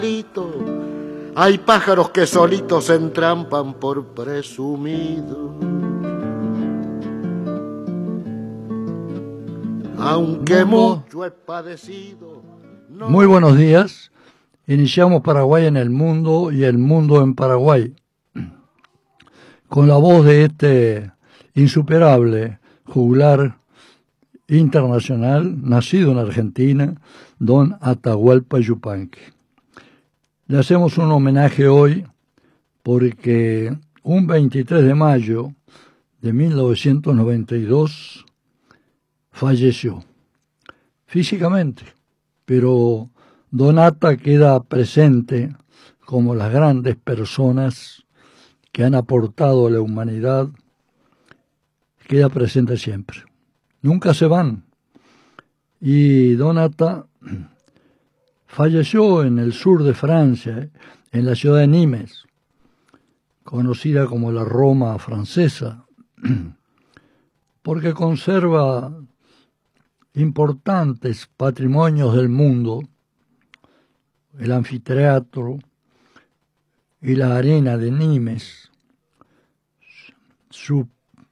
Hay pájaros que solitos se entrampan por presumido. Aunque mucho he padecido. Muy buenos días. Iniciamos Paraguay en el mundo y el mundo en Paraguay, con la voz de este insuperable juglar internacional, nacido en Argentina, don Atahualpa Yupanqui. Le hacemos un homenaje hoy porque un 23 de mayo de 1992 falleció físicamente, pero don Ata queda presente como las grandes personas que han aportado a la humanidad, queda presente siempre. Nunca se van. Y don Ata falleció en el sur de Francia, en la ciudad de Nimes, conocida como la Roma francesa, porque conserva importantes patrimonios del mundo, el anfiteatro y la arena de Nimes, su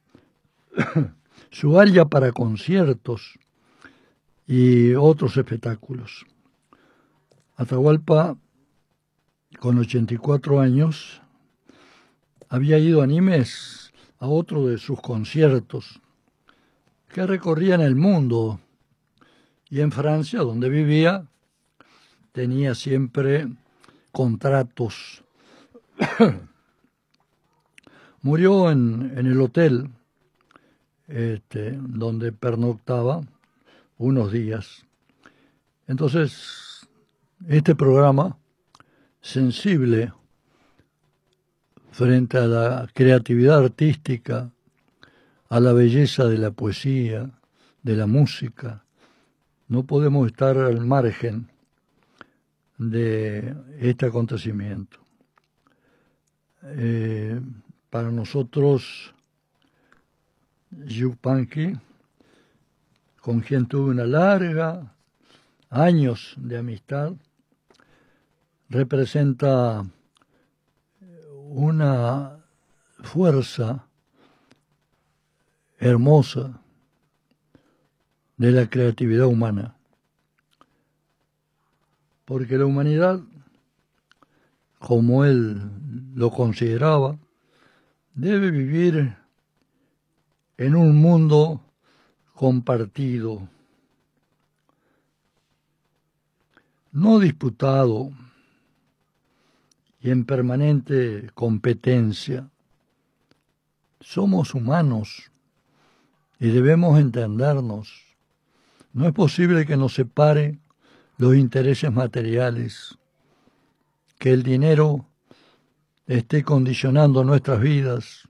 área para conciertos y otros espectáculos. Atahualpa, con 84 años, había ido a Nimes a otro de sus conciertos que recorrían el mundo, y en Francia, donde vivía, tenía siempre contratos. Murió en el hotel donde pernoctaba unos días. Entonces, este programa, sensible frente a la creatividad artística, a la belleza de la poesía, de la música, no podemos estar al margen de este acontecimiento. Para nosotros, Yupanqui, con quien tuve una larga años de amistad, representa una fuerza hermosa de la creatividad humana, porque la humanidad, como él lo consideraba, debe vivir en un mundo compartido, no disputado y en permanente competencia. Somos humanos y debemos entendernos. No es posible que nos separe los intereses materiales, que el dinero esté condicionando nuestras vidas.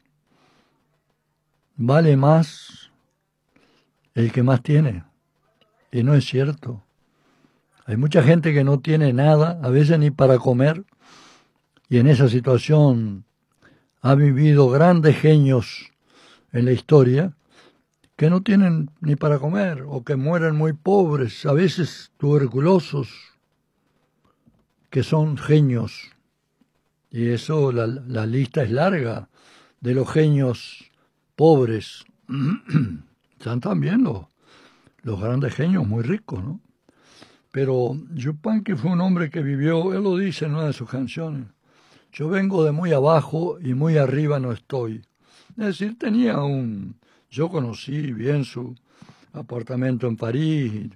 Vale más el que más tiene, y no es cierto. Hay mucha gente que no tiene nada, a veces ni para comer, y en esa situación ha vivido grandes genios en la historia que no tienen ni para comer, o que mueren muy pobres, a veces tuberculosos, que son genios. Y eso, la lista es larga de los genios pobres. Están también los grandes genios muy ricos, ¿no? Pero Yupanqui fue un hombre que vivió, él lo dice en una de sus canciones: yo vengo de muy abajo y muy arriba no estoy. Es decir, yo conocí bien su apartamento en París,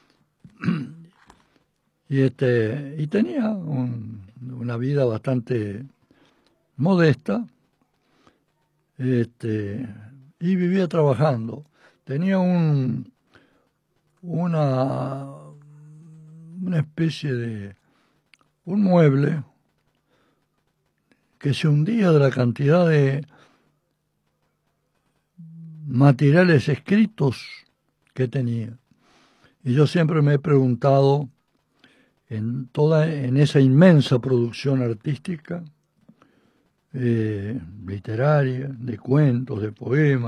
y tenía una vida bastante modesta, y vivía trabajando. Tenía una especie de un mueble que se hundía de la cantidad de materiales escritos que tenía. Y yo siempre me he preguntado, en esa inmensa producción artística, literaria, de cuentos, de poemas,